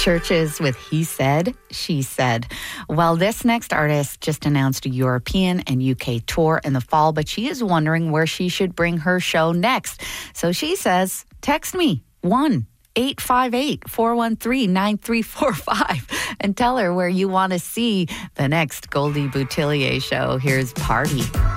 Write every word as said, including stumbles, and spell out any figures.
Churches with He Said, She Said. Well, this next artist just announced a European and U K tour in the fall, but she is wondering where she should bring her show next. So she says, text me, one eight five eight, four one three, nine three four five, and tell her where you want to see the next Goldie Boutillier show. Here's Party.